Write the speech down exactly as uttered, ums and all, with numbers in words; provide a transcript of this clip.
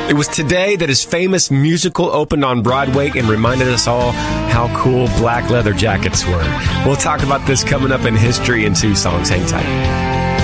It was today that his famous musical opened on Broadway and reminded us all how cool black leather jackets were. We'll talk about this coming up in history in two songs. Hang tight.